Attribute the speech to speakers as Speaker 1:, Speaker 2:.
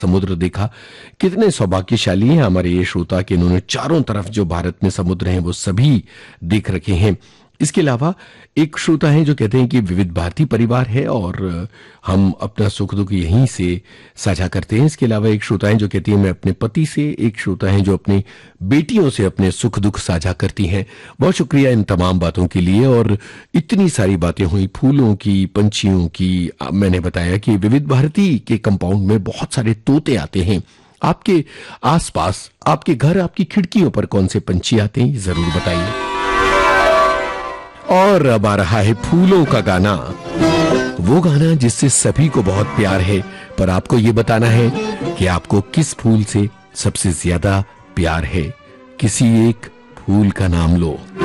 Speaker 1: समुद्र देखा। कितने सौभाग्यशाली हैं हमारे ये श्रोता कि इन्होंने चारों तरफ जो भारत में समुद्र हैं वो सभी देख रखे हैं। इसके अलावा एक श्रोता हैं जो कहते हैं कि विविध भारती परिवार है और हम अपना सुख दुख यहीं से साझा करते हैं। इसके अलावा एक श्रोता हैं जो कहती है मैं अपने पति से, एक श्रोता हैं जो अपनी बेटियों से अपने सुख दुख साझा करती हैं। बहुत शुक्रिया इन तमाम बातों के लिए। और इतनी सारी बातें हुई फूलों की, पंछियों की। मैंने बताया कि विविध भारती के कंपाउंड में बहुत सारे तोते आते हैं। आपके आसपास, आपके घर, आपकी खिड़कियों पर कौन से पंछी आते हैं जरूर बताइए। और अब आ रहा है फूलों का गाना, वो गाना जिससे सभी को बहुत प्यार है, पर आपको ये बताना है कि आपको किस फूल से सबसे ज्यादा प्यार है। किसी एक फूल का नाम लो।